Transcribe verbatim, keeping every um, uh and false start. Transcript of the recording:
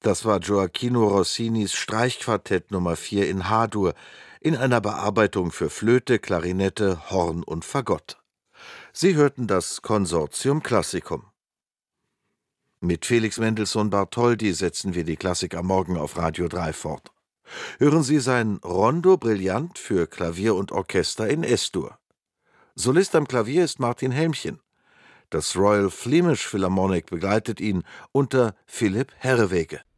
Das war Gioacchino Rossinis Streichquartett Nummer vier in H-Dur in einer Bearbeitung für Flöte, Klarinette, Horn und Fagott. Sie hörten das Consortium Classicum. Mit Felix Mendelssohn Bartholdy setzen wir die Klassik am Morgen auf Radio drei fort. Hören Sie sein Rondo Brillant für Klavier und Orchester in S-Dur. Solist am Klavier ist Martin Helmchen. Das Royal Flemish Philharmonic begleitet ihn unter Philipp Herreweghe.